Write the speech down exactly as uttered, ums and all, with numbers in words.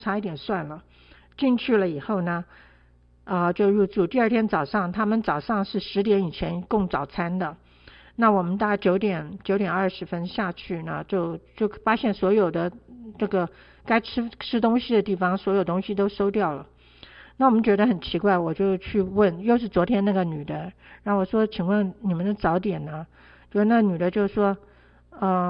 差一点算了。进去了以后呢，呃，就入住。第二天早上，他们早上是十点以前供早餐的。那我们大概九点九点二十分下去呢，就就发现所有的这个该吃吃东西的地方，所有东西都收掉了。那我们觉得很奇怪，我就去问，又是昨天那个女的，然后我说，请问你们的早点呢？就那女的就说，呃。